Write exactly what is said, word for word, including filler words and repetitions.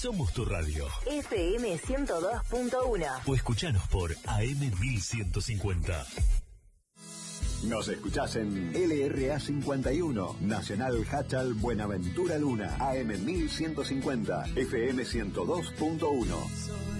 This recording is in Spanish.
Somos tu radio. F M ciento dos punto uno. O escuchanos por A M mil ciento cincuenta. Nos escuchás en L R A cincuenta y uno, Nacional Hachal Buenaventura Luna, A M mil ciento cincuenta, F M ciento dos punto uno.